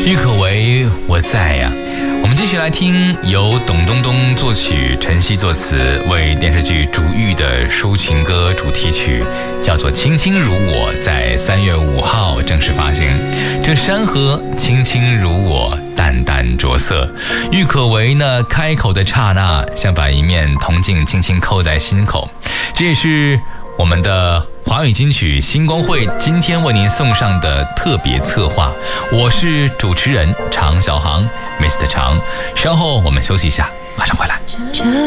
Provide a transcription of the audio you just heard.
郁可唯我在呀。我们继续来听由董冬冬作曲、陈曦作词，为电视剧《逐玉》的抒情歌主题曲，叫做《轻轻如我》，在3月5号正式发行。这山河轻轻如我，淡淡着色。郁可唯呢，开口的刹那，像把一面铜镜轻轻扣在心口。这也是我们的华语金曲星光会今天为您送上的特别策划。我是主持人常小航 Mr. 常，稍后我们休息一下，马上回来。